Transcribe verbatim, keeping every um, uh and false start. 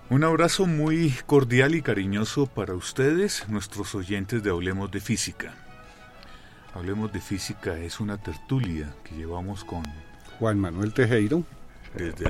Un abrazo muy cordial y cariñoso para ustedes, nuestros oyentes de Hablemos de Física. Hablemos de Física es una tertulia que llevamos con Juan Manuel Tejero desde